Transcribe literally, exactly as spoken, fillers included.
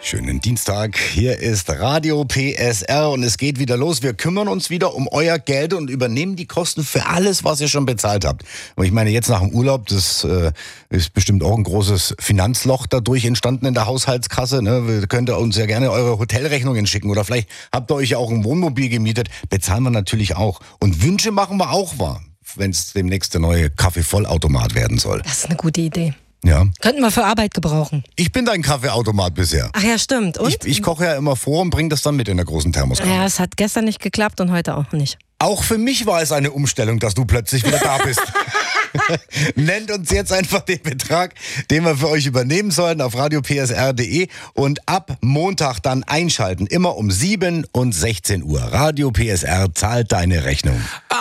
Schönen Dienstag, hier ist Radio P S R und es geht wieder los. Wir kümmern uns wieder um euer Geld und übernehmen die Kosten für alles, was ihr schon bezahlt habt. Und ich meine, jetzt nach dem Urlaub, das äh, ist bestimmt auch ein großes Finanzloch dadurch entstanden in der Haushaltskasse. Ne? Ihr könnt uns ja gerne eure Hotelrechnungen schicken oder vielleicht habt ihr euch ja auch ein Wohnmobil gemietet. Bezahlen wir natürlich auch. Und Wünsche machen wir auch wahr, wenn es demnächst der neue Kaffeevollautomat werden soll. Das ist eine gute Idee. Ja. Könnten wir für Arbeit gebrauchen. Ich bin dein Kaffeeautomat bisher. Ach ja, stimmt. Und? Ich, ich koche ja immer vor und bringe das dann mit in der großen Thermoskanne. Ja, es hat gestern nicht geklappt und heute auch nicht. Auch für mich war es eine Umstellung, dass du plötzlich wieder da bist. Nennt uns jetzt einfach den Betrag, den wir für euch übernehmen sollen auf radio p s r punkt d e und ab Montag dann einschalten. Immer um sieben und sechzehn Uhr. Radio P S R zahlt deine Rechnung.